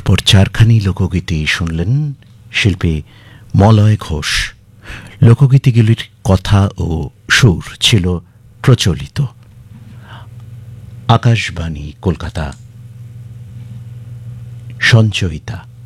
তারপর চারখানি লোকগীতি শুনলেন শিল্পী মলয় ঘোষ। লোকগীতিগুলির কথা ও সুর ছিল প্রচলিত। আকাশবাণী কলকাতা। সঞ্চয়িতা।